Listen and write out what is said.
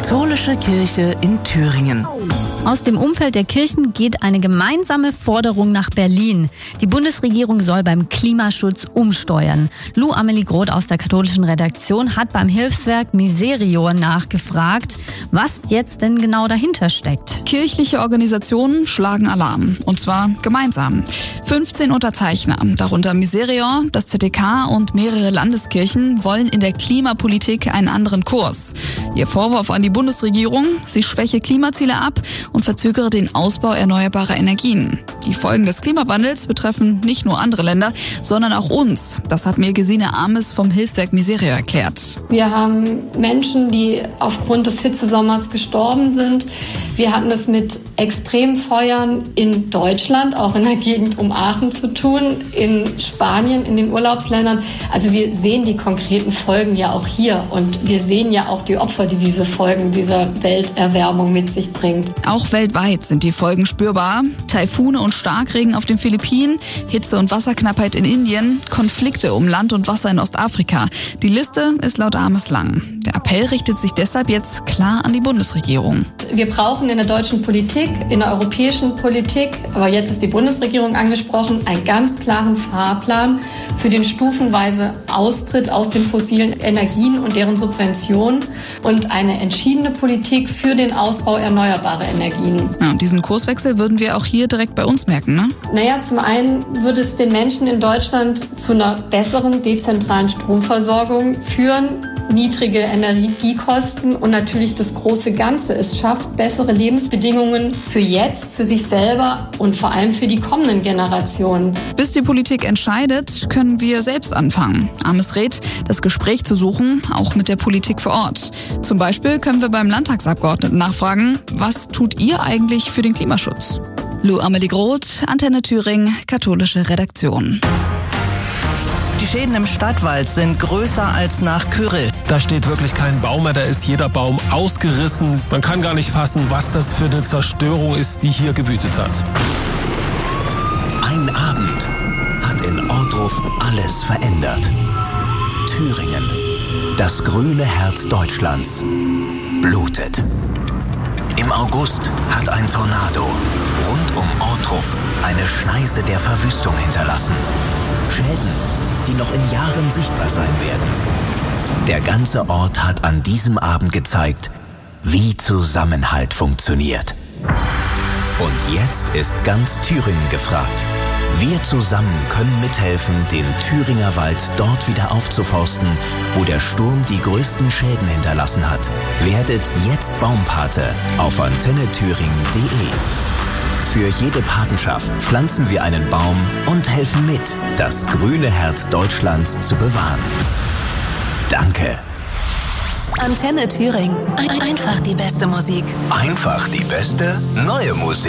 Katholische Kirche in Thüringen. Aus dem Umfeld der Kirchen geht eine gemeinsame Forderung nach Berlin. Die Bundesregierung soll beim Klimaschutz umsteuern. Lou Amelie Groth aus der katholischen Redaktion hat beim Hilfswerk Miserior nachgefragt, was jetzt denn genau dahinter steckt. Kirchliche Organisationen schlagen Alarm, und zwar gemeinsam. 15 Unterzeichner, darunter Miserior, das ZDK und mehrere Landeskirchen, wollen in der Klimapolitik einen anderen Kurs. Ihr Vorwurf an die Bundesregierung: sie schwäche Klimaziele ab und verzögere den Ausbau erneuerbarer Energien. Die Folgen des Klimawandels betreffen nicht nur andere Länder, sondern auch uns. Das hat mir Gesine Ames vom Hilfswerk Miserior erklärt. Wir haben Menschen, die aufgrund des Hitzesommers gestorben sind. Wir hatten es mit Extremfeuern in Deutschland, auch in der Gegend um Aachen zu tun, in Spanien, in den Urlaubsländern. Also wir sehen die konkreten Folgen ja auch hier und wir sehen ja auch die Opfer, die diese Folgen dieser Welterwärmung mit sich bringt. Auch weltweit sind die Folgen spürbar. Taifune und Starkregen auf den Philippinen, Hitze- und Wasserknappheit in Indien, Konflikte um Land und Wasser in Ostafrika. Die Liste ist laut Ames lang. Der Appell richtet sich deshalb jetzt klar an die Bundesregierung. Wir brauchen in der deutschen Politik, in der europäischen Politik, aber jetzt ist die Bundesregierung angesprochen, einen ganz klaren Fahrplan für den stufenweise Austritt aus den fossilen Energien und deren Subventionen und eine entschiedene Politik für den Ausbau erneuerbarer Energien. Ja, und diesen Kurswechsel würden wir auch hier direkt bei uns merken, ne? Naja, zum einen würde es den Menschen in Deutschland zu einer besseren dezentralen Stromversorgung führen, niedrige Energiekosten und natürlich das große Ganze. Es schafft bessere Lebensbedingungen für jetzt, für sich selber und vor allem für die kommenden Generationen. Bis die Politik entscheidet, können wir selbst anfangen. Ames rät, das Gespräch zu suchen, auch mit der Politik vor Ort. Zum Beispiel können wir beim Landtagsabgeordneten nachfragen, was tut ihr eigentlich für den Klimaschutz? Lou Amelie Groth, Antenne Thüringen, katholische Redaktion. Die Schäden im Stadtwald sind größer als nach Kyrill. Da steht wirklich kein Baum mehr, da ist jeder Baum ausgerissen. Man kann gar nicht fassen, was das für eine Zerstörung ist, die hier gewütet hat. Ein Abend hat in Ohrdruf alles verändert. Thüringen, das grüne Herz Deutschlands, blutet. Im August hat ein Tornado rund um Ohrdruf eine Schneise der Verwüstung hinterlassen. Schäden, die noch in Jahren sichtbar sein werden. Der ganze Ort hat an diesem Abend gezeigt, wie Zusammenhalt funktioniert. Und jetzt ist ganz Thüringen gefragt. Wir zusammen können mithelfen, den Thüringer Wald dort wieder aufzuforsten, wo der Sturm die größten Schäden hinterlassen hat. Werdet jetzt Baumpate auf antennethüringen.de. Für jede Patenschaft pflanzen wir einen Baum und helfen mit, das grüne Herz Deutschlands zu bewahren. Danke. Antenne Thüringen. Einfach die beste Musik. Einfach die beste neue Musik.